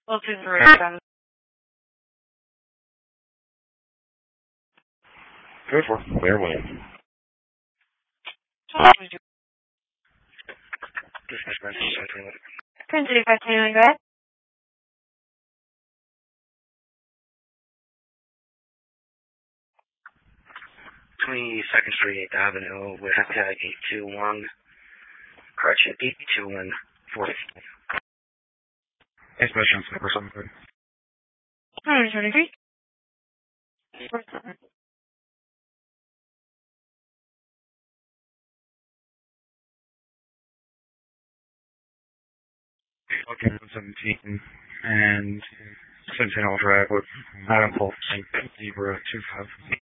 Well, 237. Go for it. Where William? Prince 8521, go ahead. Second Street, 8th Avenue, with hashtag 821. Correction, 82140. Expression for something. 123. Okay, 17 and 17 all drive with Adam Paul, Zebra 25.